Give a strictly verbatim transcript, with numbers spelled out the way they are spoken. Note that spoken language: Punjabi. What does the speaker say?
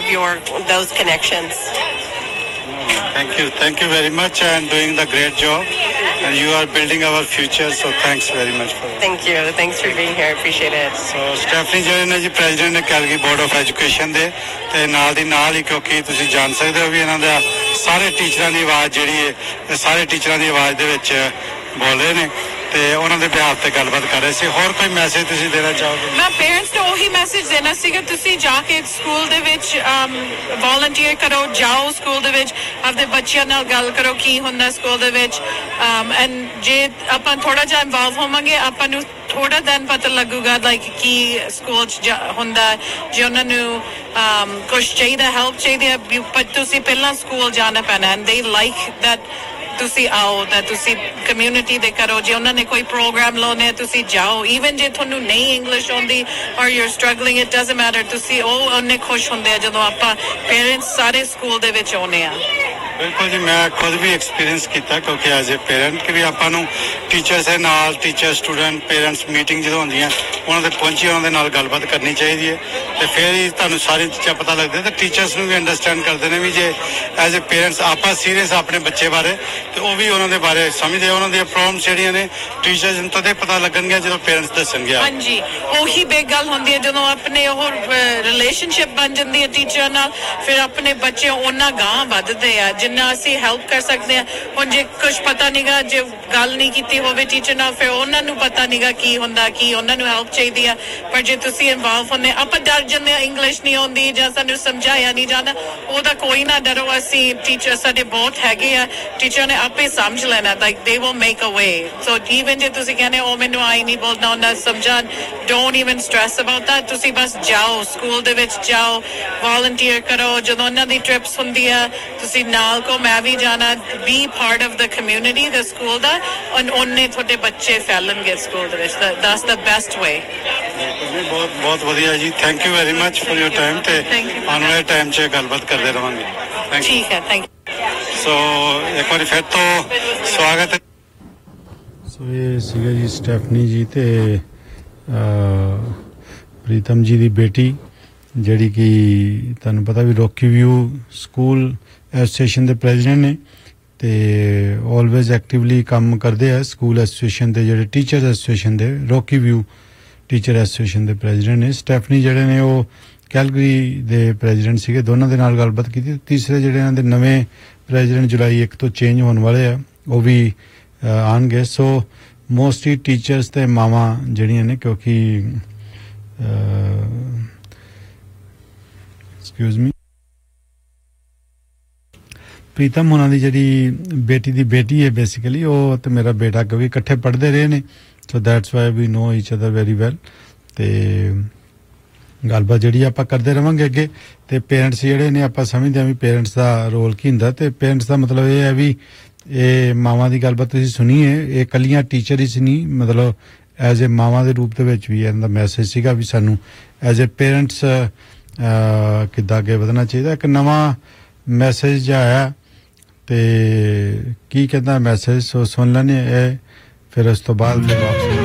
have your those connections. Thank you, thank you very much, and doing the great job. And you are building our future, so thanks very much for that. Thank you. Thanks for being here. Appreciate it. So Stephanie ਜਿਹੜੇ ਨੇ ਜੀ ਪ੍ਰੈਜ਼ੀਡੈਂਟ ਨੇ ਕੈਲਗਰੀ ਬੋਰਡ ਆਫ ਐਜੂਕੇਸ਼ਨ ਦੇ ਤੇ ਨਾਲ ਦੀ ਨਾਲ ਹੀ ਕਿਉਂਕਿ ਤੁਸੀਂ ਜਾਣ ਸਕਦੇ ਹੋ ਵੀ ਇਹਨਾਂ ਦਾ ਸਾਰੇ ਟੀਚਰਾਂ ਦੀ ਆਵਾਜ਼ ਜਿਹੜੀ ਹੈ ਇਹ ਸਾਰੇ ਟੀਚਰਾਂ ਦੀ ਆਵਾਜ਼ ਦੇ ਵਿੱਚ ਬੋਲ ਰਹੇ ਨੇ ਤੇ ਉਹਨਾਂ ਦੇ ਬਿਹਾਫ ਤੇ ਗੱਲਬਾਤ ਕਰ ਰਹੇ ਸੀ। ਹੋਰ ਕੋਈ ਮੈਸੇਜ ਤੁਸੀਂ ਦੇਣਾ ਚਾਹੋਗੇ? ਮੈਂ ਪੇਰੈਂਟਸ ਨੂੰ ਉਹੀ ਮੈਸੇਜ ਦੇਣਾ ਸੀਗਾ, ਤੁਸੀਂ ਜਾ ਕੇ ਸਕੂਲ ਦੇ ਵਿੱਚ ਵੋਲੰਟੀਅਰ ਕਰੋ, ਜਾਓ ਸਕੂਲ ਦੇ ਵਿੱਚ ਆਪਦੇ ਬੱਚਿਆਂ ਨਾਲ ਗੱਲ ਕਰੋ ਕੀ ਹੁੰਦਾ ਸਕੂਲ ਦੇ ਵਿੱਚ। ਐਂਡ ਜੇ ਆਪਾਂ ਥੋੜਾ ਜਿਹਾ ਇਨਵੋਲਵ ਹੋਵਾਂਗੇ ਆਪਾਂ ਨੂੰ ਥੋੜਾ ਦਿਨ ਪਤਾ ਲੱਗੂਗਾ ਲਾਈਕ ਕੀ ਸਕੂਲ 'ਚ ਹੁੰਦਾ, ਜੇ ਉਹਨਾਂ ਨੂੰ ਕੁਛ ਚਾਹੀਦਾ ਹੈਲਪ ਚਾਹੀਦੀ ਹੈ ਪਰ ਤੁਸੀਂ ਪਹਿਲਾਂ ਸਕੂਲ ਜਾਣਾ ਪੈਣਾ। ਐਂਡ ਦੇ ਲਾਈਕ ਦੈਟ ਤੁਸੀਂ ਆਓ ਤਾਂ ਤੁਸੀਂ ਕਮਿਊਨਿਟੀ ਦੇ ਕਰੋ, ਜੇ ਉਹਨਾਂ ਨੇ ਕੋਈ ਪ੍ਰੋਗਰਾਮ ਲਾਉਣੇ ਤੁਸੀਂ ਜਾਓ, ਈਵਨ ਜੇ ਤੁਹਾਨੂੰ ਨਹੀਂ ਇੰਗਲਿਸ਼ ਆਉਂਦੀ ਔਰ you are struggling it doesn't matter, ਤੁਸੀਂ ਉਹ ਉਹਨੇ ਖੁਸ਼ ਹੁੰਦੇ ਆ ਜਦੋਂ ਆਪਾਂ ਪੇਰੈਂਟਸ ਸਾਰੇ ਸਕੂਲ ਦੇ ਵਿੱਚ ਆਉਂਦੇ ਆ। ਬਿਲਕੁਲ ਜੀ, ਮੈਂ ਖੁਦ ਵੀ ਐਕਸਪੀਰੀਅੰਸ ਕੀਤਾ ਕਿਉਂਕਿ ਐਜ਼ ਏ ਪੇਰੈਂਟ ਕਿ ਵੀ ਆਪਾਂ ਨੂੰ ਟੀਚਰਸ ਦੇ ਨਾਲ ਟੀਚਰ ਸਟੂਡੈਂਟ ਪੇਰੈਂਟਸ ਮੀਟਿੰਗ ਜਦੋਂ ਹੁੰਦੀਆਂ ਉਹਨਾਂ ਦੇ ਪਹੁੰਚੀ ਉਹਨਾਂ ਦੇ ਨਾਲ ਗੱਲਬਾਤ ਕਰਨੀ ਚਾਹੀਦੀ ਹੈ ਤੇ ਫਿਰ ਹੀ ਤੁਹਾਨੂੰ ਸਾਰੀਆਂ ਚੀਜ਼ਾਂ ਪਤਾ ਲੱਗਦੀਆਂ ਤੇ ਟੀਚਰਸ ਨੂੰ ਵੀ ਅੰਡਰਸਟੈਂਡ ਕਰਦੇ ਨੇ ਵੀ ਜੇ ਐਜ਼ ਏ ਪੇਰੈਂਟਸ ਆਪਾਂ ਸੀਰੀਅਸ ਆਪਣੇ ਬੱਚੇ ਬਾਰੇ ਤੇ ਉਹ ਵੀ ਉਹਨਾਂ ਦੇ ਬਾਰੇ ਸਮਝਦੇ, ਉਹਨਾਂ ਦੀਆਂ ਪ੍ਰੋਬਲਮਸ ਜਿਹੜੀਆਂ ਨੇ ਟੀਚਰਸ ਨੂੰ ਤਦੇ ਪਤਾ ਲੱਗਣਗੀਆਂ ਜਦੋਂ ਪੇਰੈਂਟਸ ਦੱਸਣਗੇ। ਹਾਂਜੀ, ਉਹੀ ਬਿਗ ਗੱਲ ਹੁੰਦੀ ਹੈ ਜਦੋਂ ਆਪਣੇ ਉਹ ਰਿਲੇਸ਼ਨਸ਼ਿਪ ਬਣ ਜਾਂਦੀ ਹੈ ਟੀਚਰ ਨਾਲ, ਫਿਰ ਆਪਣੇ ਬੱਚੇ ਉਹਨਾਂ ਗਾਂਹ ਵੱਧਦੇ ਆ ਜਿੰਨਾ ਅਸੀਂ ਹੈਲਪ ਕਰ ਸਕਦੇ ਹਾਂ। ਹੁਣ ਜੇ ਕੁਛ ਪਤਾ ਨੀਗਾ, ਜੇ ਗੱਲ ਨਹੀਂ ਕੀਤੀ ਹੋਵੇ ਟੀਚਰ ਨਾਲ ਫਿਰ ਉਹਨਾਂ ਨੂੰ ਪਤਾ ਨੀਗਾ ਕੀ ਹੁੰਦਾ, ਕੀ ਉਹਨਾਂ ਨੂੰ ਹੈਲਪ ਚਾਹੀਦੀ ਆ। ਪਰ ਜੇ ਤੁਸੀਂ ਇਨਵੋਲਵ ਹੁੰਦੇ ਆਪਾਂ ਡਰ ਜਾਂਦੇ ਆ ਇੰਗਲਿਸ਼ ਨਹੀਂ ਆਉਂਦੀ ਜਾਂ ਸਾਨੂੰ ਸਮਝਾਇਆ ਨਹੀਂ ਜਾਂਦਾ, ਉਹਦਾ ਕੋਈ ਨਾ ਡਰੋ, ਅਸੀਂ ਟੀਚਰ ਸਾਡੇ ਬਹੁਤ ਹੈਗੇ ਆ, ਟੀਚਰ ਨੇ ਆਪੇ ਸਮਝ ਲੈਣਾ, like they will make a way. So even ਜੇ ਤੁਸੀਂ ਕਹਿੰਦੇ ਉਹ ਮੈਨੂੰ ਆਈ ਨਹੀਂ ਬੋਲਣਾ ਹੁੰਦਾ ਸਮਝਾ, don't even stress about that, ਤੁਸੀਂ ਬਸ ਜਾਓ ਸਕੂਲ ਦੇ ਵਿੱਚ ਜਾਓ, ਵੋਲੰਟੀਅਰ ਕਰੋ, ਜਦੋਂ ਉਹਨਾਂ ਦੀ ਟ੍ਰਿਪਸ ਹੁੰਦੀ ਆ ਤੁਸੀਂ ਨਾਲ ਕੋ ਮੈਂ ਵੀ ਜਾਣਾ, B part of the community the school ਦਾ, ਉਹਨੇ ਤੁਹਾਡੇ ਬੱਚੇ ਫੈਲਣਗੇ ਸਕੂਲ ਦੇ ਵਿੱਚ, ਦੈਟਸ ਦ ਬੈਸਟ ਵੇ। ਬਹੁਤ ਬਹੁਤ ਵਧੀਆ ਜੀ, thank you very much for your time ਤੇ ਆਉਣ ਵਾਲੇ ਟਾਈਮ 'ਚ ਗੱਲਬਾਤ ਕਰਦੇ ਰਵਾਂਗੇ। ਠੀਕ ਹੈ, ਥੈਂਕ ਯੂ। ਸੋ ਇੱਕ ਵਾਰੀ ਫਿਰ ਤੋਂ ਸਵਾਗਤ ਹੈ। ਸੋ ਇਹ ਸੀਗਾ ਜੀ ਸਟੈਫਨੀ ਜੀ ਤੇ ਪ੍ਰੀਤਮ ਜੀ ਦੀ ਬੇਟੀ ਜਿਹੜੀ ਕਿ ਤੁਹਾਨੂੰ ਪਤਾ ਵੀ ਰੌਕੀ ਵਿਊ ਸਕੂਲ ਐਸੋਸੀਏਸ਼ਨ ਦੇ ਪ੍ਰੈਜ਼ੀਡੈਂਟ ਨੇ ਤੇ ਆਲਵੇਜ਼ ਐਕਟਿਵਲੀ ਕੰਮ ਕਰਦੇ ਆ ਸਕੂਲ ਐਸੋਸੀਏਸ਼ਨ ਦੇ, ਜਿਹੜੇ ਟੀਚਰਸ ਐਸੋਸੀਏਸ਼ਨ ਦੇ ਰੌਕੀ ਵਿਊ ਟੀਚਰ ਐਸੋਸੀਏਸ਼ਨ ਦੇ ਪ੍ਰੈਜ਼ੀਡੈਂਟ ਨੇ। ਸਟੈਫਨੀ ਜਿਹੜੇ ਨੇ ਉਹ ਕੈਲਗਰੀ ਦੇ ਪ੍ਰੈਜ਼ੀਡੈਂਟ ਸੀਗੇ, ਦੋਨਾਂ ਦੇ ਨਾਲ ਗੱਲਬਾਤ ਕੀਤੀ। ਤੀਸਰੇ ਜਿਹੜੇ ਇਹਨਾਂ ਦੇ ਨਵੇਂ ਪ੍ਰੈਜ਼ੀਡੈਂਟ ਜੁਲਾਈ ਇੱਕ ਤੋਂ ਚੇਂਜ ਹੋਣ ਵਾਲੇ ਆ ਉਹ ਵੀ ਆਉਣਗੇ। ਸੋ ਮੋਸਟਲੀ ਟੀਚਰਸ ਤੇ ਮਾਵਾਂ ਜਿਹੜੀਆਂ ਨੇ, ਕਿਉਂਕਿ ਐਕਸਕਿਊਜ਼ ਮੀ ਪ੍ਰੀਤਮ ਉਹਨਾਂ ਦੀ ਜਿਹੜੀ ਬੇਟੀ ਦੀ ਬੇਟੀ ਹੈ ਬੇਸਿਕਲੀ, ਉਹ ਤੇ ਮੇਰਾ ਬੇਟਾ ਕभी ਇਕੱਠੇ ਪੜ੍ਹਦੇ ਰਹੇ ਨੇ, so that's why we no each other very well. ਤੇ ਗੱਲਬਾਤ ਜਿਹੜੀ ਆਪਾਂ ਕਰਦੇ ਰਵਾਂਗੇ ਅੱਗੇ। ਤੇ ਪੇਰੈਂਟਸ ਜਿਹੜੇ ਨੇ ਆਪਾਂ ਸਮਝਦੇ ਹਾਂ ਵੀ ਪੇਰੈਂਟਸ ਦਾ ਰੋਲ ਕੀ ਹੁੰਦਾ, ਤੇ ਪੇਰੈਂਟਸ ਦਾ ਮਤਲਬ ਇਹ ਹੈ ਵੀ ਇਹ ਮਾਵਾਂ ਦੀ ਗੱਲਬਾਤ ਤੁਸੀਂ ਸੁਣੀਏ, ਇਹ ਇਕੱਲੀਆਂ ਟੀਚਰ ਹੀ ਨਹੀਂ, ਮਤਲਬ ਐਜ਼ ਏ ਮਾਵਾਂ ਦੇ ਰੂਪ ਦੇ ਵਿੱਚ ਵੀ ਇਹਨਾਂ ਦਾ ਮੈਸੇਜ ਸੀਗਾ ਵੀ ਸਾਨੂੰ ਐਜ਼ ਏ ਪੇਰੈਂਟਸ ਕਿੱਦਾਂ ਅੱਗੇ ਵਧਣਾ ਚਾਹੀਦਾ। ਇੱਕ ਨਵਾਂ ਮੈਸੇਜ ਆਇਆ ਤੇ ਕੀ ਕਹਿੰਦਾ ਮੈਸੇਜ, ਸੋ ਸੁਣ ਲੈਣੇ ਇਹ, ਫਿਰ ਉਸ ਤੋਂ ਬਾਅਦ ਫਿਰ ਵਾਪਸ